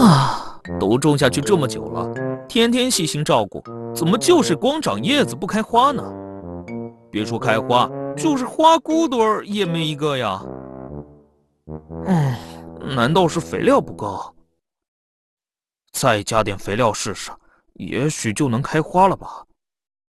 都种下去这么久了，天天细心照顾，怎么就是光长叶子不开花呢？别说开花，就是花骨朵儿也没一个呀。难道是肥料不够？再加点肥料试试，也许就能开花了吧？